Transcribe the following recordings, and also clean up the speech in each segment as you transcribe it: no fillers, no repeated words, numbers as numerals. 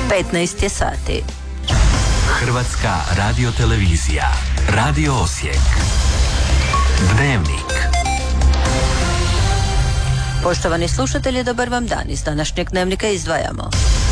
15 je sati. Hrvatska radiotelevizija. Radio Osijek. Dnevnik. Poštovani slušatelji, dobar vam dan. Iz današnjeg dnevnika izdvajamo: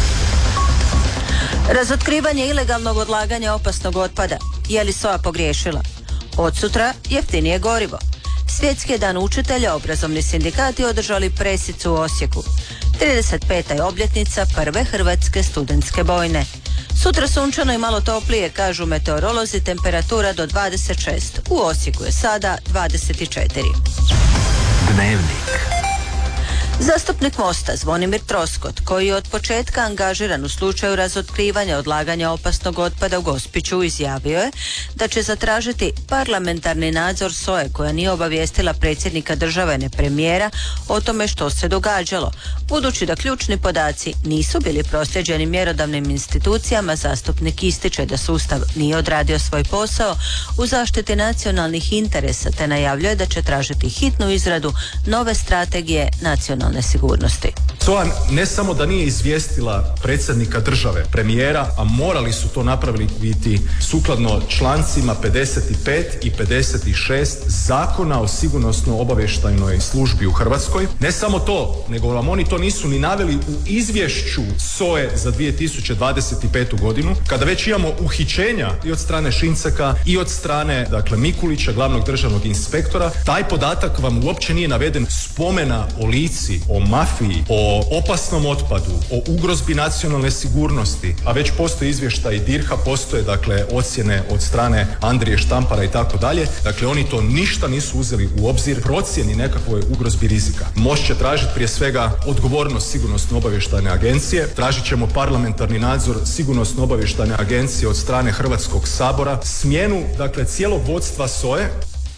razotkrivanje ilegalnog odlaganja opasnog otpada. Je li SOA pogriješila? Od sutra jeftinije gorivo. Svjetski je dan učitelja, obrazovni sindikati održali presicu u Osijeku. 35. je obljetnica prve hrvatske studentske bojne. Sutra sunčano i malo toplije, kažu meteorolozi, temperatura do 26. U Osijeku je sada 24. Dnevnik. Zastupnik Mosta Zvonimir Troskot, koji je od početka angažiran u slučaju razotkrivanja odlaganja opasnog otpada u Gospiću, izjavio je da će zatražiti parlamentarni nadzor SOA-e koja nije obavijestila predsjednika države ne premijera o tome što se događalo. Budući da ključni podaci nisu bili proslijeđeni mjerodavnim institucijama, zastupnik ističe da sustav nije odradio svoj posao u zaštiti nacionalnih interesa, te najavljuje da će tražiti hitnu izradu nove strategije nacionalne sigurnosti. SOA ne samo da nije izvijestila predsjednika države, premijera, a morali su to napraviti sukladno člancima 55 i 56 Zakona o sigurnosno-obavještajnoj službi u Hrvatskoj. Ne samo to, nego vam oni to nisu ni naveli u izvješću SOA-e za 2025. godinu, kada već imamo uhićenja i od strane Šinceka i od strane, Mikulića, glavnog državnog inspektora. Taj podatak vam uopće nije naveden, spomena o lici, o mafiji, o opasnom otpadu, o ugrozbi nacionalne sigurnosti, a već postoji izvještaj DIRH-a, postoje ocjene od strane Andrije Štampara i tako dalje. Oni to ništa nisu uzeli u obzir, procjeni nekakvoj ugrozbi rizika. Most će tražiti prije svega odgovornost sigurnosno-obavještajne agencije, tražit ćemo parlamentarni nadzor sigurnosno-obavještajne agencije od strane Hrvatskog sabora, smjenu cijelog vodstva SOA-e.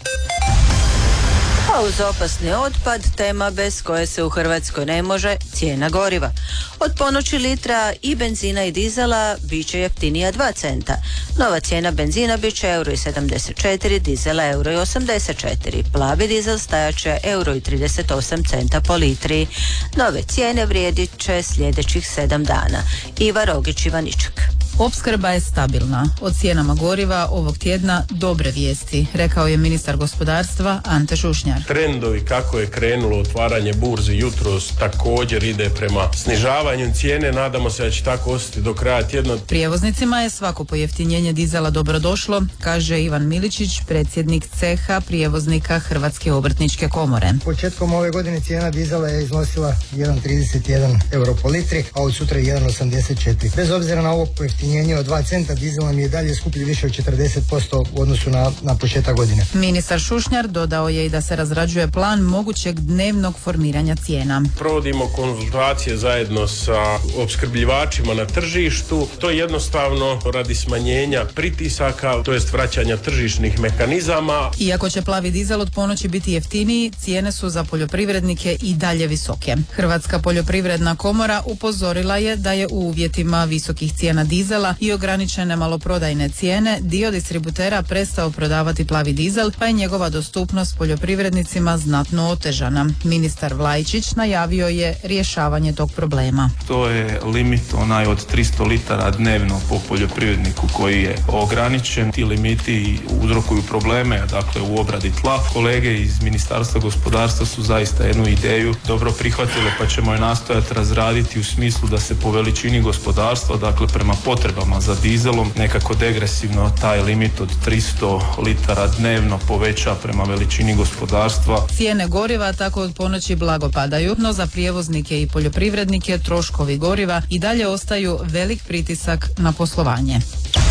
A uz opasni otpad, tema bez koje se u Hrvatskoj ne može, cijena goriva. Od ponoći litra i benzina i dizela bit će jeftinija 2 centa. Nova cijena benzina bit će €1,74, dizela €1,84. Plavi dizel stajat će €1,38 po litri. Nove cijene vrijedit će sljedećih 7 dana. Iva Rogić, Ivaničak. Opskrba je stabilna. O cijenama goriva ovog tjedna dobre vijesti, rekao je ministar gospodarstva Ante Šušnjar. Trendovi kako je krenulo otvaranje burzi jutros također ide prema snižavanju cijene. Nadamo se da će tako ostati do kraja tjedna. Prijevoznicima je svako pojeftinjenje dizela dobrodošlo, kaže Ivan Miličić, predsjednik ceha prijevoznika Hrvatske obrtničke komore. Početkom ove godine cijena dizela je iznosila €1,31 po litri, a od sutra 1,84. Bez obzira na ovo pojeftinjenje od 2 centa, dizel nam je dalje skuplji više od 40% u odnosu na početak godine. Ministar Šušnjar dodao je i da se razrađuje plan mogućeg dnevnog formiranja cijena. Provodimo konzultacije zajedno sa opskrbljivačima na tržištu. To je jednostavno radi smanjenja pritisaka, to jest vraćanja tržišnih mehanizama. Iako će plavi dizel od ponoći biti jeftiniji, cijene su za poljoprivrednike i dalje visoke. Hrvatska poljoprivredna komora upozorila je da je u uvjetima visokih cijena dizela i ograničene maloprodajne cijene dio distributera prestao prodavati plavi dizel, pa je njegova dostupnost poljoprivrednicima znatno otežana. Ministar Vlajčić najavio je rješavanje tog problema. To je limit od 300 litara dnevno po poljoprivredniku koji je ograničen. Ti limiti uzrokuju probleme, u obradi tla. Kolege iz Ministarstva gospodarstva su zaista jednu ideju dobro prihvatile, pa ćemo je nastojati razraditi u smislu da se po veličini gospodarstva, prema potrebama za dizelom, nekako degresivno taj limit od 300 litara dnevno poveća prema veličini gospodarstva. Cijene goriva tako od ponoći blago padaju, no za prijevoznike i poljoprivrednike troškovi goriva i dalje ostaju velik pritisak na poslovanje.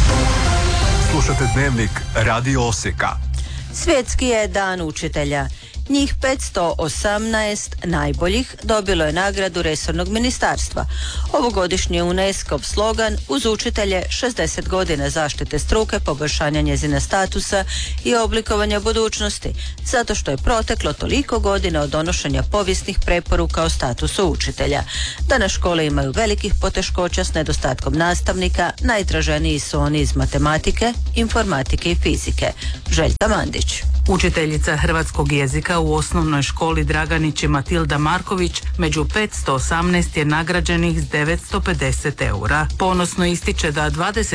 Slušate dnevnik Radio Osijeka. Svjetski je dan učitelja. Njih 518 najboljih dobilo je nagradu resornog ministarstva. Ovogodišnji UNESCO-ov slogan uz učitelje 60 godina zaštite struke, poboljšanja njezina statusa i oblikovanja budućnosti, zato što je proteklo toliko godina od donošenja povijesnih preporuka o statusu učitelja. Danas škole imaju velikih poteškoća s nedostatkom nastavnika, najtraženiji su oni iz matematike, informatike i fizike. Željka Mandić. Učiteljica hrvatskog jezika u osnovnoj školi Draganići Matilda Marković među 518 je nagrađenih s 950 eura. Ponosno ističe da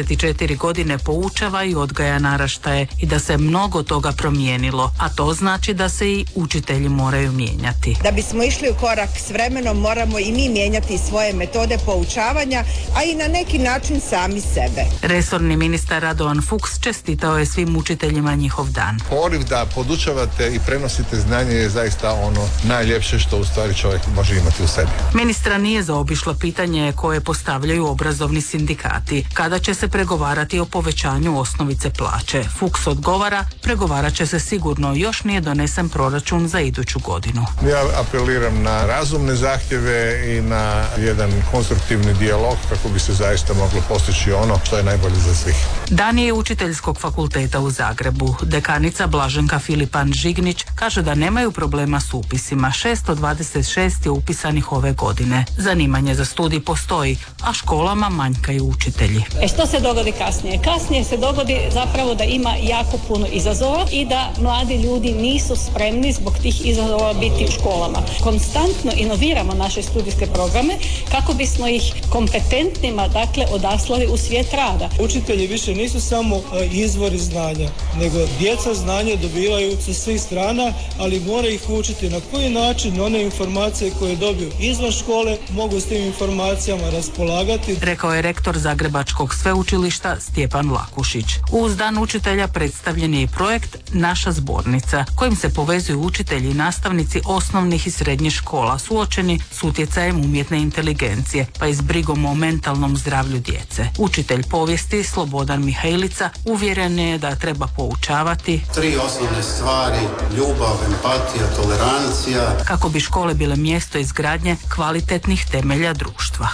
24 godine poučava i odgaja naraštaje i da se mnogo toga promijenilo, a to znači da se i učitelji moraju mijenjati. Da bismo išli u korak s vremenom moramo i mi mijenjati svoje metode poučavanja, a i na neki način sami sebe. Resorni ministar Radovan Fuchs čestitao je svim učiteljima njihov dan. Poriv da podučavate i prenosite znanje je zaista ono najljepše što u stvari čovjek može imati u sebi. Ministra nije zaobišlo pitanje koje postavljaju obrazovni sindikati. Kada će se pregovarati o povećanju osnovice plaće? Fuchs odgovara, pregovarat će se sigurno, još nije donesen proračun za iduću godinu. Ja apeliram na razumne zahtjeve i na jedan konstruktivni dijalog kako bi se zaista moglo postići ono što je najbolje za svih. Dan je Učiteljskog fakulteta u Zagrebu. Dekanica Blaženka Filipan Žignić kaže da nemaju problema s upisima. 626 je upisanih ove godine. Zanimanje za studij postoji, a školama manjkaju učitelji. Što se dogodi kasnije? Kasnije se dogodi zapravo da ima jako puno izazova i da mladi ljudi nisu spremni zbog tih izazova biti u školama. Konstantno inoviramo naše studijske programe kako bismo ih kompetentnima odaslali u svijet rada. Učitelji više nisu samo izvori znanja, nego djeca znanje dobivaju sa svih strana, ali mora ih učiti na koji način one informacije koje dobiju izvan škole mogu s tim informacijama raspolagati. Rekao je rektor Zagrebačkog sveučilišta Stjepan Lakušić. Uz Dan učitelja predstavljen je i projekt Naša zbornica, kojim se povezuju učitelji i nastavnici osnovnih i srednjih škola suočeni s utjecajem umjetne inteligencije, pa i s brigom o mentalnom zdravlju djece. Učitelj povijesti Slobodan Mihajlica uvjeren je da treba poučavati 3 osnovne stvari: ljubav, empatija, tolerancija, kako bi škole bile mjesto izgradnje kvalitetnih temelja društva.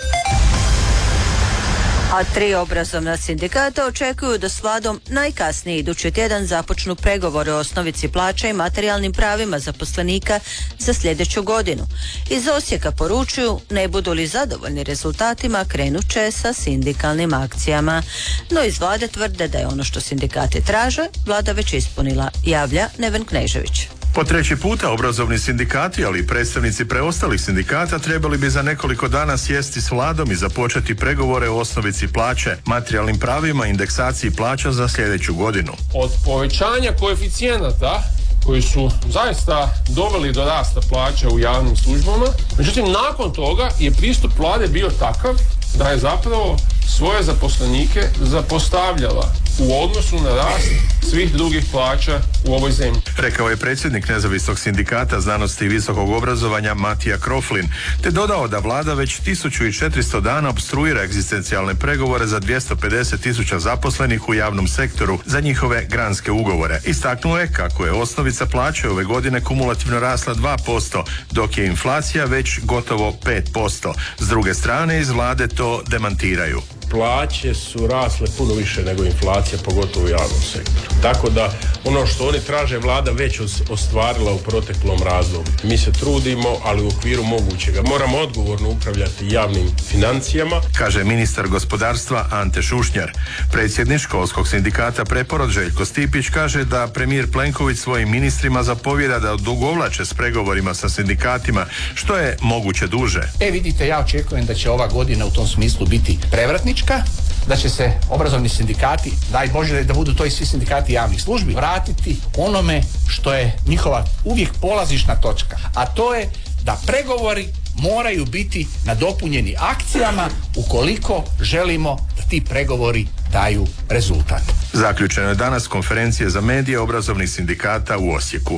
A 3 obrazovna sindikata očekuju da s vladom najkasnije idući tjedan započnu pregovore o osnovici plaća i materijalnim pravima zaposlenika za sljedeću godinu. Iz Osijeka poručuju, ne budu li zadovoljni rezultatima, krenut će sa sindikalnim akcijama. No iz vlade tvrde da je ono što sindikati traže, vlada već ispunila, javlja Neven Knežević. Po 3. puta obrazovni sindikati, ali i predstavnici preostalih sindikata trebali bi za nekoliko dana sjesti s vladom i započeti pregovore o osnovici plaće, materijalnim pravima i indeksaciji plaća za sljedeću godinu. Od povećanja koeficijenata koji su zaista doveli do rasta plaća u javnim službama, međutim nakon toga je pristup vlade bio takav da je zapravo svoje zaposlenike zapostavljala u odnosu na rast svih drugih plaća u ovoj zemlji. Rekao je predsjednik Nezavisnog sindikata znanosti i visokog obrazovanja Matija Kroflin, te dodao da vlada već 1400 dana opstruira egzistencijalne pregovore za 250.000 zaposlenih u javnom sektoru za njihove granske ugovore. Istaknuo je kako je osnovica plaće ove godine kumulativno rasla 2%, dok je inflacija već gotovo 5%. S druge strane, iz vlade to demantiraju. Plaće su rasle puno više nego inflacija, pogotovo u javnom sektoru. Tako da ono što oni traže vlada već ostvarila u proteklom razdoblju. Mi se trudimo, ali u okviru mogućega. Moramo odgovorno upravljati javnim financijama, kaže ministar gospodarstva Ante Šušnjar. Predsjednik školskog sindikata Preporod Željko Stipić kaže da premijer Plenković svojim ministrima zapovjeda da odugovlače s pregovorima sa sindikatima što je moguće duže. Vidite, ja očekujem da će ova godina u tom smislu biti prevratnička, da će se obrazovni sindikati, daj Bože da budu to i svi sindikati javnih službi, vratiti onome što je njihova uvijek polazišna točka, a to je da pregovori moraju biti nadopunjeni akcijama ukoliko želimo da ti pregovori daju rezultat. Zaključeno je danas konferencije za medije obrazovnih sindikata u Osijeku.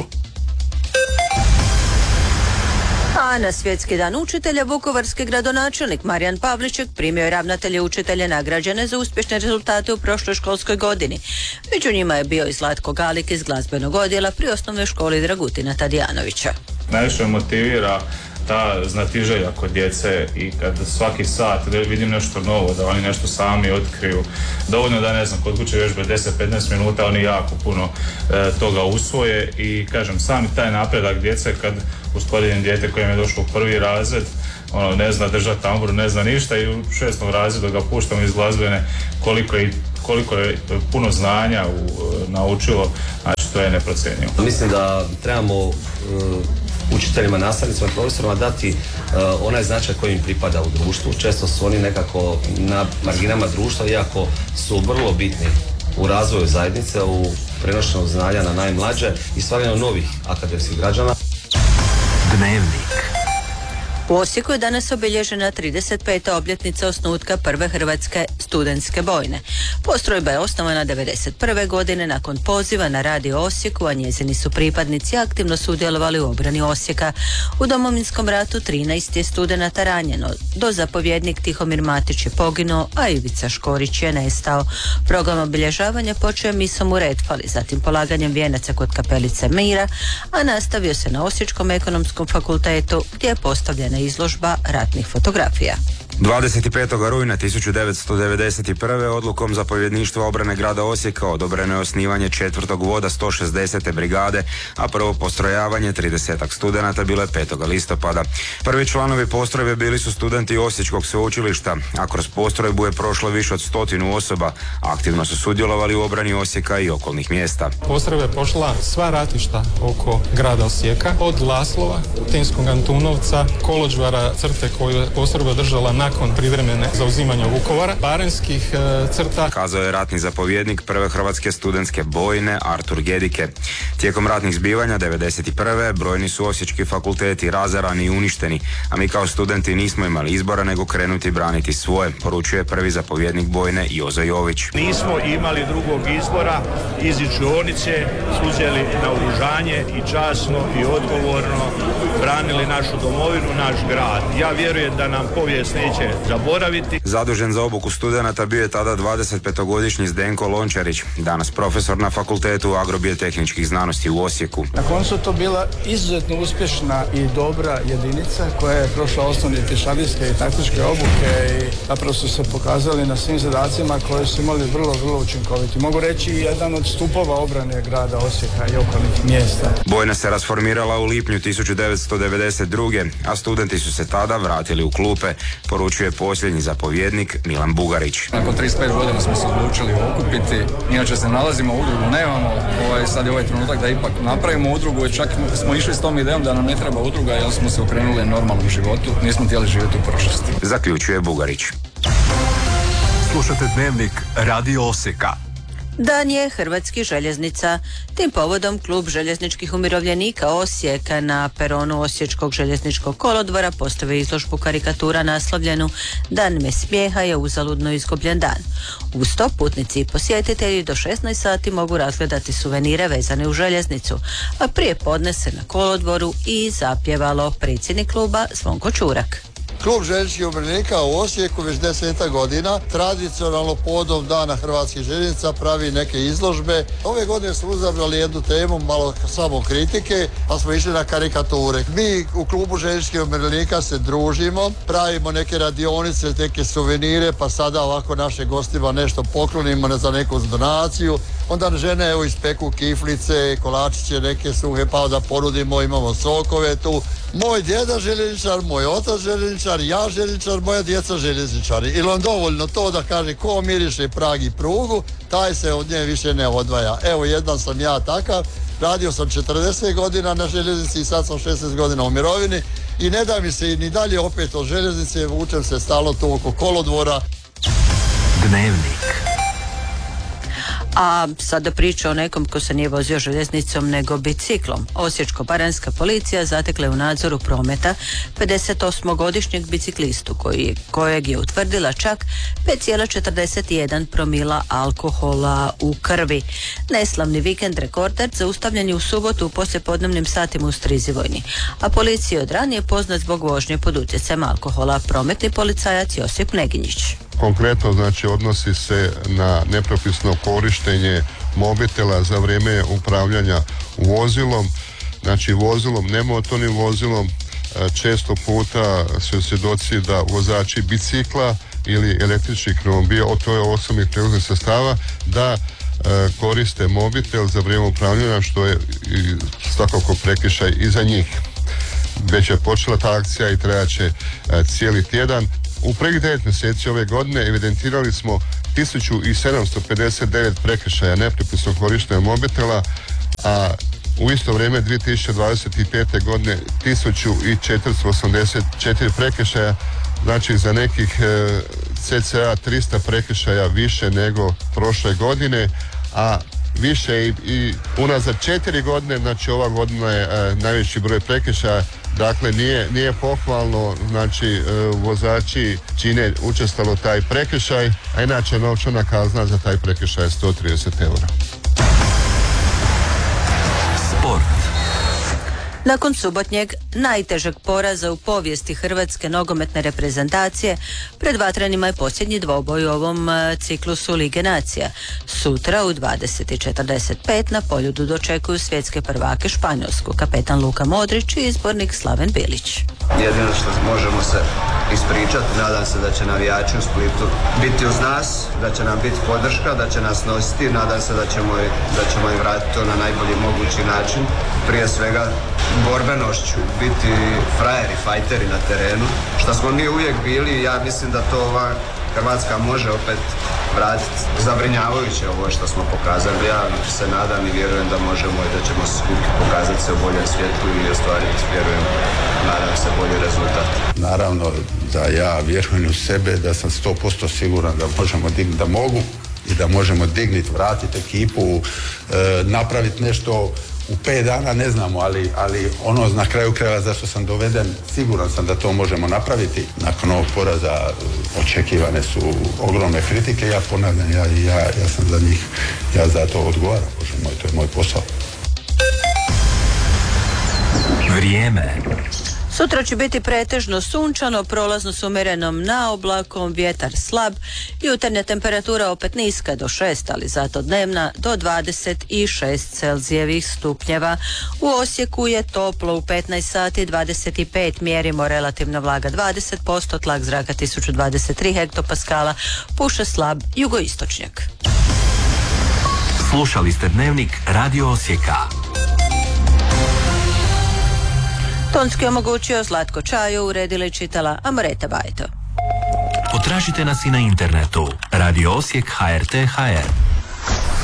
A na Svjetski dan učitelja vukovarski gradonačelnik Marijan Pavliček primio je ravnatelje učitelje nagrađene za uspješne rezultate u prošloj školskoj godini. Među njima je bio i Zlatko Galik iz glazbenog odjela pri osnovnoj školi Dragutina Tadijanovića. Najviše motivira ta znatiželja kod djece i kad svaki sat vidim nešto novo, da oni nešto sami otkriju. Dovoljno da, ne znam, kod kuće vježbe 10-15 minuta, oni jako puno toga usvoje i kažem, sami taj napredak djece kad usporedim dijete kojem je došlo u 1. razred, ne zna držati tamburu, ne zna ništa i u 6. razredu ga puštamo iz glazbene, koliko je puno znanja naučilo. Znači, to je neprocjenjivo. Mislim da trebamo učiteljima, nastavnicima, profesorima dati onaj značaj koji im pripada u društvu. Često su oni nekako na marginama društva, iako su vrlo bitni u razvoju zajednice, u prenošenju znanja na najmlađe i stvaranju novih akademskih građana. Dnevnik. U Osijeku je danas obilježena 35. obljetnica osnutka prve hrvatske studentske bojne. Postrojba je osnovana 1991. godine nakon poziva na Radio Osijeku, a njezini su pripadnici aktivno sudjelovali u obrani Osijeka. U Domovinskom ratu 13 je studenata ranjeno, dozapovjednik Tihomir Matić je poginuo, a Ivica Škorić je nestao. Program obilježavanja počeo je misom u Redfali, zatim polaganjem vijenaca kod Kapelice Mira, a nastavio se na Osječkom ekonomskom fakultetu gdje je postavljena izložba ratnih fotografija. 25. rujna 1991. odlukom zapovjedništva obrane grada Osijeka odobreno je osnivanje 4. voda 160. brigade, a prvo postrojavanje 30 studenata bilo je 5. listopada. Prvi članovi postrojbe bili su studenti Osječkog sveučilišta, a kroz postrojbu je prošlo više od 100 osoba. Aktivno su sudjelovali u obrani Osijeka i okolnih mjesta. Postrojba je pošla sva ratišta oko grada Osijeka, od Laslova, Tinskog Antunovca, Kolođvara, crte koju je postrojba držala nakon privremene zauzimanja Vukovara, baranjskih crta. Kazao je ratni zapovjednik prve hrvatske studentske bojne Artur Gedike. Tijekom ratnih zbivanja 1991. brojni su osječki fakulteti razarani i uništeni, a mi kao studenti nismo imali izbora nego krenuti braniti svoje, poručuje prvi zapovjednik bojne Jozo Jović. Nismo imali drugog izbora, iz učionice su uzeli naoružanje i časno i odgovorno branili našu domovinu, naš grad. Ja vjerujem da nam povijest neće zaboraviti. Zadužen za obuku studenata bio je tada 25-godišnji Zdenko Lončarić, danas profesor na Fakultetu agrobiotehničkih znanosti u Osijeku. Na koncu to bila izuzetno uspješna i dobra jedinica koja je prošla osnovne pješadijske i taktičke obuke i zapravo su se pokazali na svim zadacima koje su imali vrlo učinkoviti. Mogu reći jedan od stupova obrane grada Osijeka i okolnih mjesta. Bojna se rasformirala u lipnju 1992. a studenti su se tada vratili u klupe, poručuje posljednji zapovjednik Milan Bugarić. Nakon 35 godina smo se odlučili okupiti, inače se nalazimo u udrugu, nemamo sad je ovaj trenutak da ipak napravimo udrugu i čak smo išli s tom idejom da nam ne treba udruga jer smo se okrenuli normalnom životu, nismo htjeli živjeti u prošlosti. Zaključuje Bugarić. Slušate Dnevnik Radio Osijeka. Dan je Hrvatskih željeznica. Tim povodom Klub željezničkih umirovljenika Osijeka na peronu Osječkog željezničkog kolodvora postavio izložbu karikatura naslovljenu Dan me smijeha je uzaludno izgubljen dan. Uz to putnici i posjetitelji do 16 sati mogu razgledati suvenire vezane u željeznicu, a prije podne se na kolodvoru i zapjevalo. Predsjednik kluba Zvonko Čurak. Klub željezničkih umirovljenika u Osijeku već 10 godina tradicionalno povodom Dana Hrvatskih željeznica pravi neke izložbe. Ove godine smo uzabrali jednu temu, malo samo kritike, pa smo išli na karikature. Mi u Klubu željezničkih umirovljenika se družimo, pravimo neke radionice, neke suvenire, pa sada ovako našim gostima nešto poklonimo za neku donaciju. Onda žene evo ispeku kiflice, kolačiće neke suhe, pa da ponudimo, imamo sokove tu. Moj djeda željezničar, moj otac željezničar, ja željezničar, moja djeca željezničari. Ili on dovoljno to da kaže ko miriše prag i prugu, taj se od nje više ne odvaja. Evo jedan sam ja takav, radio sam 40 godina na željeznici i sad sam 16 godina u mirovini i ne da mi se ni dalje opet od željeznice, vučem se stalno tu oko kolodvora. Dnevnik. A sada priča o nekom ko se nije vozio željeznicom nego biciklom. Osječko-baranjska policija zatekla je u nadzoru prometa 58-godišnjeg biciklistu kojeg je utvrdila čak 5,41 promila alkohola u krvi. Neslavni vikend rekorder zaustavljen je u subotu u poslijepodnevnim satima u Strizivojni, a policiji od ranije poznat zbog vožnje pod utjecajem alkohola prometni policajac Josip Neginjić. Konkretno znači odnosi se na nepropisno korištenje mobitela za vrijeme upravljanja vozilom, znači vozilom, nemotornim vozilom. Često puta su svjedoci da vozači bicikla ili električnih romobila, to je osobnih prijevoznih sredstava, da koriste mobitel za vrijeme upravljanja, što je svakako prekršaj i za njih. Već je počela ta akcija i trajat će cijeli tjedan. U prvih 9 mjeseci ove godine evidentirali smo 1759 prekršaja nepropisnog korištenja mobitela, a u isto vrijeme 2025. godine 1484 prekršaja, znači za nekih cca 300 prekršaja više nego prošle godine, a više i unazad 4 godine, znači ova godina je najveći broj prekršaja, dakle nije pohvalno, znači vozači čine učestalo taj prekršaj, a inače novčana kazna za taj prekršaj je 130 eura. Sport. Nakon subotnjeg najtežeg poraza u povijesti hrvatske nogometne reprezentacije, pred vatrenima je posljednji dvoboj u ovom ciklusu Lige nacija. Sutra u 20:45 na Poljudu dočekuju svjetske prvake Španjolsku, kapetan Luka Modrić i izbornik Slaven Bilić. Jedino što možemo se ispričati, nadam se da će navijači u Splitu biti uz nas, da će nam biti podrška, da će nas nositi, nadam se da ćemo im vratiti to na najbolji mogući način. Prije svega borbenošću, biti frajeri, fajteri na terenu, što smo mi uvijek bili i ja mislim da to ova Hrvatska može opet vratiti. Zabrinjavajuće ovo što smo pokazali, ja se nadam i vjerujem da možemo i da ćemo pokazati se u boljem svijetu i ostvariti, vjerujem, nadam se, bolji rezultat. Naravno da ja vjerujem u sebe, da sam 100% siguran da možemo dignuti, da mogu i da možemo dignuti, vratiti ekipu, napraviti nešto u 5 dana, ne znamo, ali ono na kraju krajeva zašto sam doveden, siguran sam da to možemo napraviti. Nakon ovog poraza očekivane su ogromne kritike, ja ponavljam, ja sam za njih, ja za to odgovaram, Bože moj, to je moj posao. Vrijeme. Sutra će biti pretežno sunčano, prolazno s umjerenom naoblakom, vjetar slab, jutarnja temperatura opet niska do 6, ali zato dnevna do 26 Celzijevih stupnjeva. U Osijeku je toplo u 15 sati 25, mjerimo relativna vlaga 20%, tlak zraka 1023 hektopaskala, puše slab jugoistočnjak. Slušali ste Dnevnik Radio Osijeka. Tonski omogućio Zlatko Čajo, uredila i čitala Amoreta Bajto. Potražite nas i na internetu radio Osijek HRT.hr.